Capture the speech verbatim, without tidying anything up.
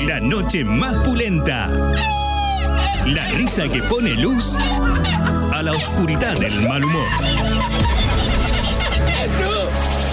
La noche más pulenta. La risa que pone luz a la oscuridad del mal humor.